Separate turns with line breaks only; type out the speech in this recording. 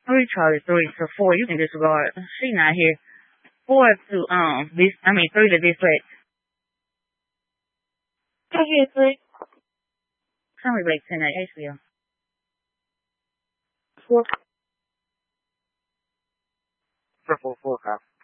Three Charlie, three to four. You can disregard. She not here. Four to three to dispatch. Go ahead, three. Tell me like 10 at HBO. Four. Four, cop.